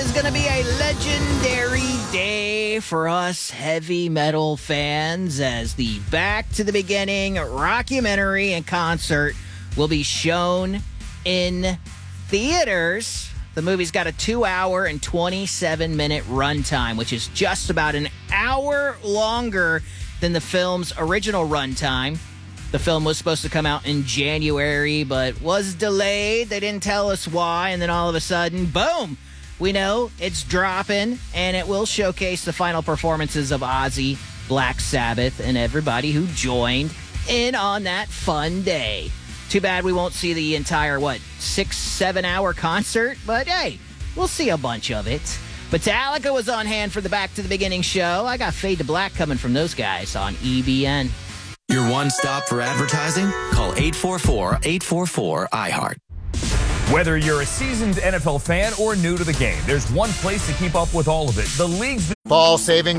is going to be a legendary day for us heavy metal fans as the Back to the Beginning rockumentary and concert will be shown in theaters. The movie's got a 2-hour and 27-minute runtime, which is just about an hour longer than the film's original runtime. The film was supposed to come out in January, but was delayed. They didn't tell us why, and then all of a sudden, boom! We know it's dropping, and it will showcase the final performances of Ozzy, Black Sabbath, and everybody who joined in on that fun day. Too bad we won't see the entire, 6-7 hour concert, but hey, we'll see a bunch of it. Metallica was on hand for the Back to the Beginning show. I got Fade to Black coming from those guys on EBN. Your one stop for advertising? Call 844-844-IHEART. Whether you're a seasoned NFL fan or new to the game, there's one place to keep up with all of it. The league's Fall savings